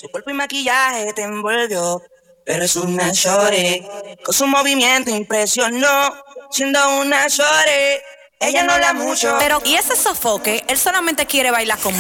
Su cuerpo y maquillaje te envolvió. Pero es una shorty, con su movimiento impresionó. Siendo una shorty, ella no habla mucho. Pero, ¿y ese sofoque? Él solamente quiere bailar conmigo.